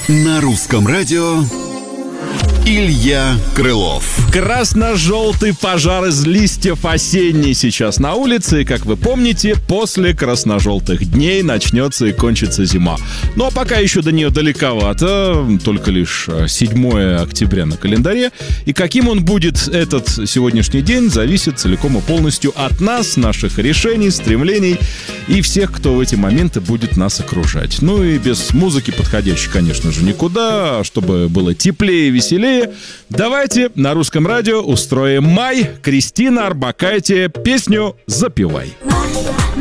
На русском радио Илья Крылов. Красно-желтый пожар из листьев осенний сейчас на улице. И, как вы помните, после красно-желтых дней начнется и кончится зима. Ну, а пока еще до нее далековато. Только лишь 7 октября на календаре. И каким он будет, этот сегодняшний день, зависит целиком и полностью от нас, наших решений, стремлений и всех, кто в эти моменты будет нас окружать. Ну и без музыки подходящей, конечно же, никуда. Чтобы было теплее и веселее, давайте на русском радио устроим май. Кристина Орбакайте песню «Запевай».